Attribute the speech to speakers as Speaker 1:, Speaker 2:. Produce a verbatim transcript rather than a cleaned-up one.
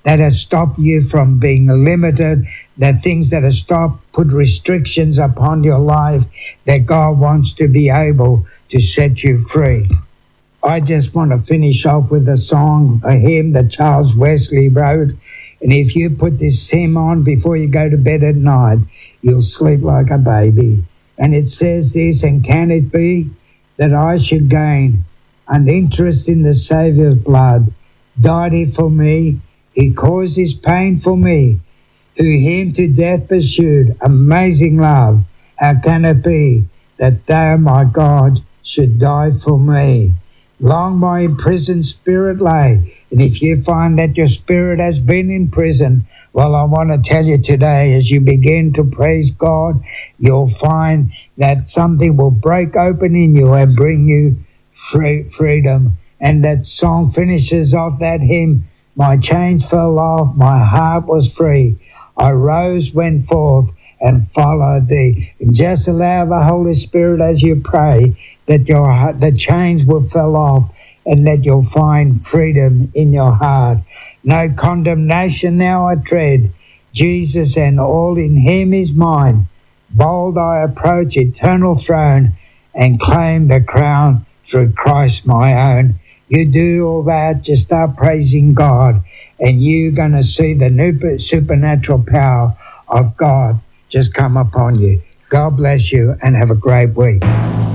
Speaker 1: that have stopped you from being limited, the things that have stopped, put restrictions upon your life, that God wants to be able to set you free. I just want to finish off with a song, a hymn that Charles Wesley wrote. And if you put this hymn on before you go to bed at night, you'll sleep like a baby. And it says this, and can it be that I should gain an interest in the Saviour's blood? Died he for me, he caused his pain for me, who him to death pursued. Amazing love, how can it be that thou, my God, should die for me? Long my imprisoned spirit lay. And if you find that your spirit has been in prison, well, I want to tell you today, as you begin to praise God, you'll find that something will break open in you and bring you free, freedom. And that song finishes off that hymn, my chains fell off, my heart was free. I rose, went forth, and followed thee. And just allow the Holy Spirit as you pray that your the chains will fall off and that you'll find freedom in your heart. No condemnation now I tread. Jesus and all in him is mine. Bold I approach eternal throne and claim the crown through Christ my own. You do all that, just start praising God, and you're going to see the new supernatural power of God just come upon you. God bless you and have a great week.